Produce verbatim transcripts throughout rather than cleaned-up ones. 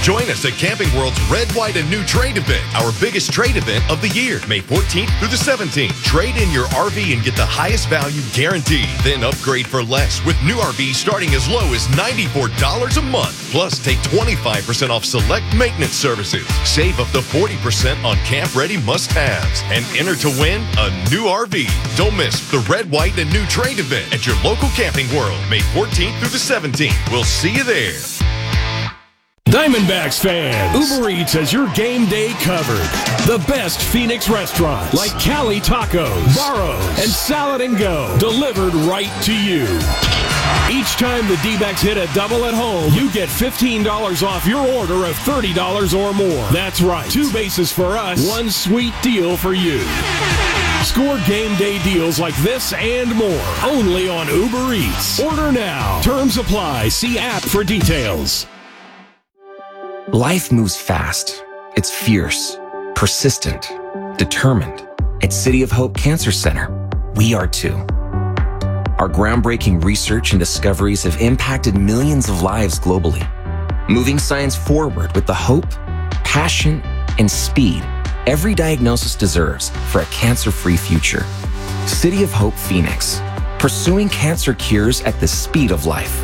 Join us at Camping World's Red, White, and New Trade event, our biggest trade event of the year, May fourteenth through the seventeenth. Trade in your R V and get the highest value guaranteed. Then upgrade for less with new R Vs starting as low as ninety-four dollars a month. Plus, take twenty-five percent off select maintenance services. Save up to forty percent on camp-ready must-haves. And enter to win a new R V. Don't miss the Red, White, and New Trade event at your local Camping World, May fourteenth through the seventeenth. We'll see you there. Diamondbacks fans, Uber Eats has your game day covered. The best Phoenix restaurants like Cali Tacos, Barro's, and Salad and Go delivered right to you. Each time the D-backs hit a double at home, you get fifteen dollars off your order of thirty dollars or more. That's right, two bases for us, one sweet deal for you. Score game day deals like this and more only on Uber Eats. Order now. Terms apply. See app for details. Life moves fast. It's fierce, persistent, determined. At City of Hope Cancer Center, we are too. Our groundbreaking research and discoveries have impacted millions of lives globally, moving science forward with the hope, passion, and speed every diagnosis deserves for a cancer-free future. City of Hope Phoenix, pursuing cancer cures at the speed of life.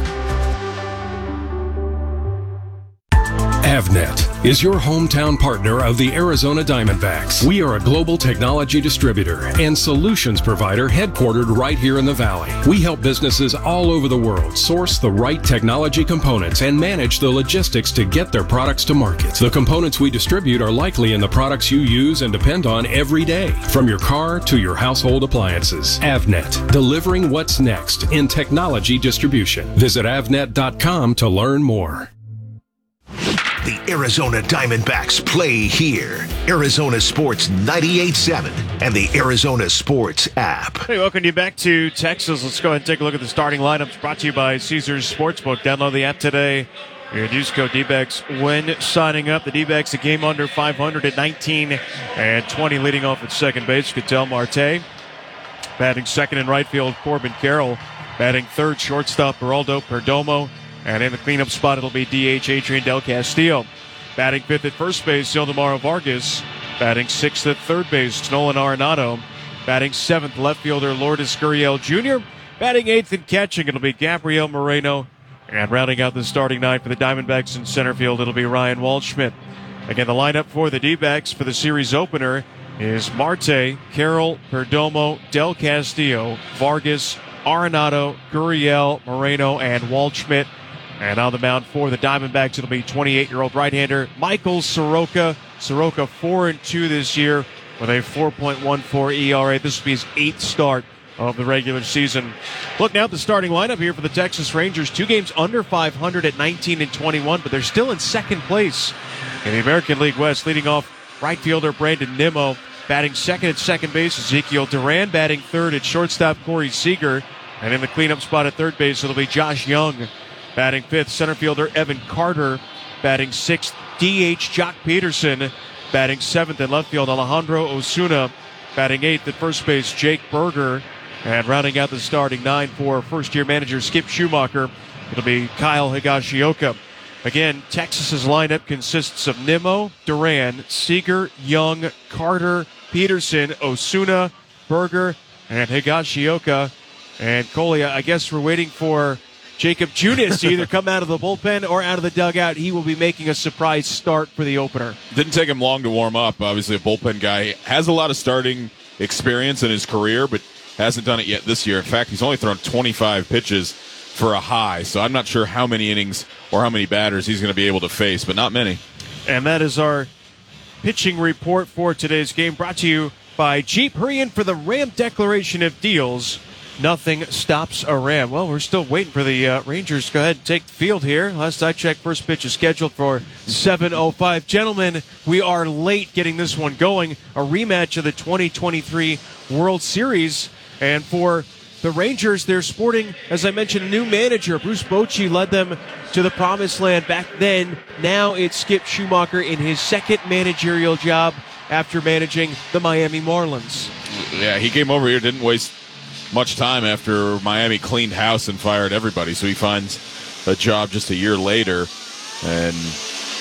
Avnet is your hometown partner of the Arizona Diamondbacks. We are a global technology distributor and solutions provider headquartered right here in the Valley. We help businesses all over the world source the right technology components and manage the logistics to get their products to market. The components we distribute are likely in the products you use and depend on every day, from your car to your household appliances. Avnet, delivering what's next in technology distribution. Visit avnet dot com to learn more. The Arizona Diamondbacks play here. Arizona Sports ninety-eight point seven and the Arizona Sports app. Hey, welcome you back to Texas. Let's go ahead and take a look at the starting lineups brought to you by Caesars Sportsbook. Download the app today. And use code D-backs when signing up. The D-backs a game under five hundred at nineteen and twenty, leading off at second base. Ketel Marte. Batting second in right field, Corbin Carroll. Batting third, shortstop, Geraldo Perdomo. And in the cleanup spot, it'll be D H Adrian Del Castillo. Batting fifth at first base, Ildemaro Vargas. Batting sixth at third base, Nolan Arenado. Batting seventh, left fielder Lourdes Gurriel Junior Batting eighth and catching, it'll be Gabriel Moreno. And rounding out the starting nine for the Diamondbacks in center field, it'll be Ryan Waldschmidt. Again, the lineup for the D-backs for the series opener is Marte, Carroll, Perdomo, Del Castillo, Vargas, Arenado, Gurriel, Moreno, and Waldschmidt. And on the mound for the Diamondbacks, it'll be twenty-eight-year-old right-hander Michael Soroka. Soroka four and two this year with a four point one four E R A. This will be his eighth start of the regular season. Look now at the starting lineup here for the Texas Rangers. Two games under five hundred at nineteen and twenty-one, but they're still in second place in the American League West. Leading off right fielder Brandon Nimmo. Batting second at second base, Ezekiel Duran. Batting third at shortstop, Corey Seager. And in the cleanup spot at third base, it'll be Josh Young. Batting fifth, center fielder Evan Carter. Batting sixth, D H Jock Peterson. Batting seventh in left field, Alejandro Osuna. Batting eighth at first base, Jake Berger. And rounding out the starting nine for first-year manager Skip Schumacher, it'll be Kyle Higashioka. Again, Texas's lineup consists of Nimmo, Duran, Seager, Young, Carter, Peterson, Osuna, Berger, and Higashioka. And Colia, I guess we're waiting for Jacob Junis to either come out of the bullpen or out of the dugout. He will be making a surprise start for the opener. Didn't take him long to warm up. Obviously, a bullpen guy. Has a lot of starting experience in his career, but hasn't done it yet this year. In fact, he's only thrown twenty-five pitches for a high, so I'm not sure how many innings or how many batters he's going to be able to face, but not many. And that is our pitching report for today's game, brought to you by Jeep. Hurry in for the Ram Declaration of Deals. Nothing stops a Ram. Well, we're still waiting for the uh, Rangers to go ahead and take the field here. Last I checked, first pitch is scheduled for seven oh five. Gentlemen, we are late getting this one going. A rematch of the twenty twenty-three World Series. And for the Rangers, they're sporting, as I mentioned, a new manager. Bruce Bochy led them to the promised land back then. Now it's Skip Schumacher in his second managerial job after managing the Miami Marlins. Yeah, he came over here, didn't waste much time after Miami cleaned house and fired everybody, so he finds a job just a year later. And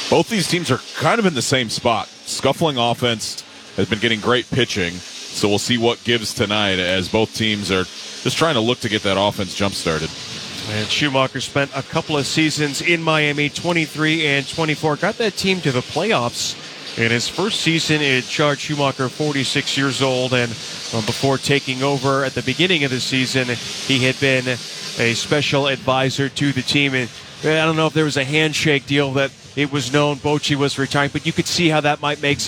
Both these teams are kind of in the same spot. Scuffling offense has been getting great pitching, so we'll see what gives tonight as both teams are just trying to look to get that offense jump-started. And Schumacher spent a couple of seasons in Miami, twenty-three and twenty-four. Got that team to the playoffs in his first season in charge. Schumacher, forty-six years old, and um, before taking over at the beginning of the season, he had been a special advisor to the team. And I don't know if there was a handshake deal that it was known Bochy was retiring, but you could see how that might make some